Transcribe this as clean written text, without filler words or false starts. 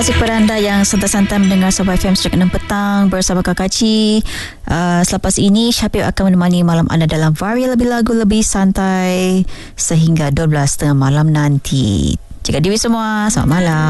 kasih kepada anda yang santai-santai mendengar Sabah FM sejak 6 petang bersama Kak Kaci. Selepas ini Syafiq akan menemani malam anda dalam varia lebih lagu lebih santai sehingga 12.30 malam nanti. Jaga diri semua. Selamat malam.